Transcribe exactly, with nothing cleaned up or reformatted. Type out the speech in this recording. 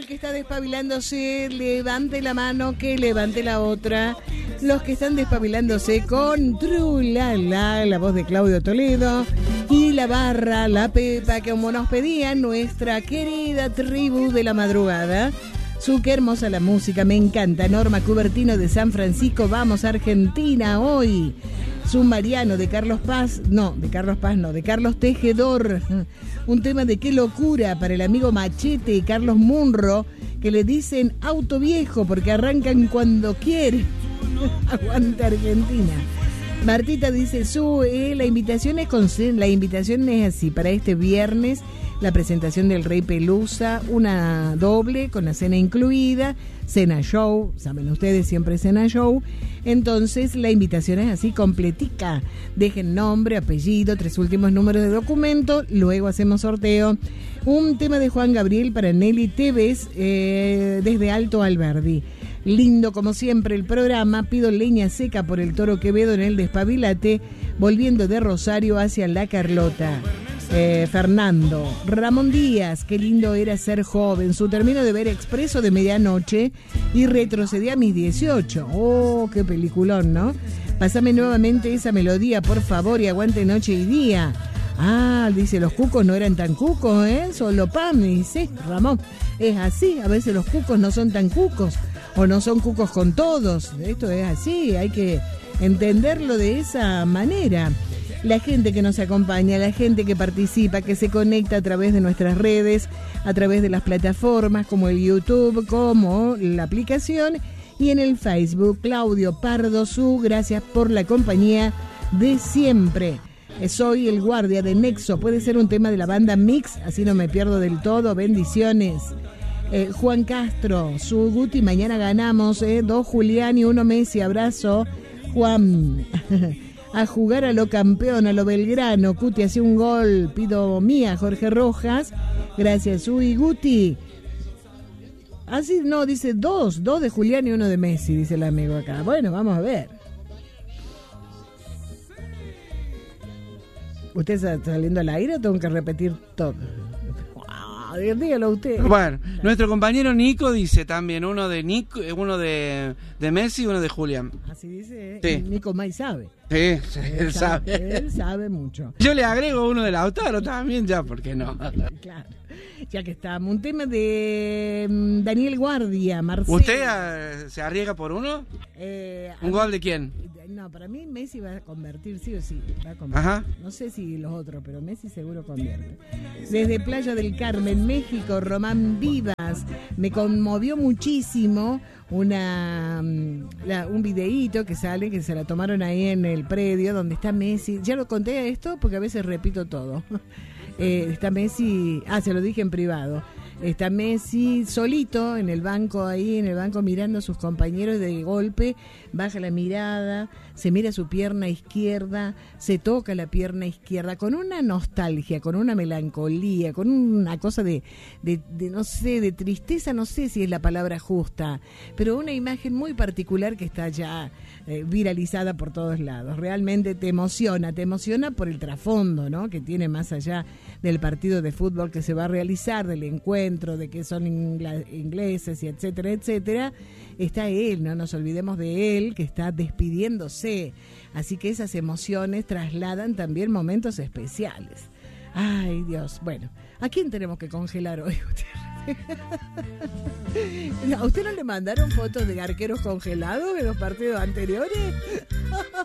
que está despabilándose, levante la mano, que levante la otra. Los que están despabilándose con Trulala, la voz de Claudio Toledo, y la barra, la Pepa, que como nos pedían, nuestra querida tribu de la madrugada. Su qué hermosa la música, me encanta. Norma Cubertino de San Francisco, vamos a Argentina hoy. Submariano de Carlos Paz, no, de Carlos Paz no, de Carlos Tejedor. Un tema de qué locura para el amigo Machete y Carlos Munro, que le dicen auto viejo porque arrancan cuando quieren. Aguanta Argentina. Martita dice, su, eh, la invitación es con, la invitación es así, para este viernes, la presentación del Rey Pelusa, una doble con la cena incluida, cena show, saben ustedes, siempre cena show. Entonces la invitación es así, completica. Dejen nombre, apellido, tres últimos números de documento, luego hacemos sorteo. Un tema de Juan Gabriel para Nelly Tevez, eh, desde Alto Alberdi. Lindo como siempre el programa, pido leña seca por el Toro Quevedo en el Despabilate, volviendo de Rosario hacia La Carlota. Eh, Fernando Ramón Díaz, qué lindo era ser joven, su término de ver Expreso de medianoche y retrocedí a mis dieciocho. Oh, qué peliculón, ¿no? Pásame nuevamente esa melodía, por favor, y aguante noche y día. Ah, dice, los cucos no eran tan cucos, ¿eh? Solo Pam, dice Ramón. Es así, a veces los cucos no son tan cucos, o no son cucos con todos. Esto es así, hay que entenderlo de esa manera. La gente que nos acompaña, la gente que participa, que se conecta a través de nuestras redes, a través de las plataformas como el YouTube, como la aplicación, y en el Facebook, Claudio Pardo Su, gracias por la compañía de siempre. Soy el guardia de Nexo, puede ser un tema de la banda Mix, así no me pierdo del todo, bendiciones. Eh, Juan Castro, su Guti, mañana ganamos, eh, dos Julián y uno Messi, abrazo, Juan. A jugar a lo campeón, a lo Belgrano, Guti hace un gol, pido mía, Jorge Rojas, gracias, uy, Guti. Así, no, dice dos, dos de Julián y uno de Messi, dice el amigo acá. Bueno, vamos a ver. ¿Usted está saliendo al aire o tengo que repetir todo? Dígalo usted. Bueno, nuestro compañero Nico dice también uno de Nico, uno de, de Messi y uno de Julián. Así dice, ¿eh? Sí. Nico May sabe. Sí, sí, él, él sabe. sabe. Él sabe mucho. Yo le agrego uno de Lautaro también, ya, ¿por qué no? Claro, ya que estamos. Un tema de um, Daniel Guardia, Marcelo. ¿Usted uh, se arriesga por uno? Eh, ¿Un gol de quién? No, para mí Messi va a convertir, sí o sí. Va a convertir. Ajá. No sé si los otros, pero Messi seguro convierte. Desde Playa del Carmen, México, Román Vivas. Me conmovió muchísimo una la, un videíto que sale, que se la tomaron ahí en el predio donde está Messi. Ya lo conté esto porque a veces repito todo. Eh, está Messi, ah, se lo dije en privado. Está Messi solito en el banco ahí, en el banco mirando a sus compañeros, de golpe baja la mirada, se mira su pierna izquierda, se toca la pierna izquierda con una nostalgia, con una melancolía, con una cosa de, de, de no sé, de tristeza, no sé si es la palabra justa, pero una imagen muy particular que está ya eh, viralizada por todos lados. Realmente te emociona, te emociona por el trasfondo, ¿no?, que tiene más allá del partido de fútbol que se va a realizar, del encuentro, de que son ingla- ingleses y etcétera, etcétera. Está él, no nos olvidemos de él, que está despidiéndose. Así que esas emociones trasladan también momentos especiales. Ay, Dios. Bueno, ¿a quién tenemos que congelar hoy? ¿A usted no le mandaron fotos de arqueros congelados en los partidos anteriores?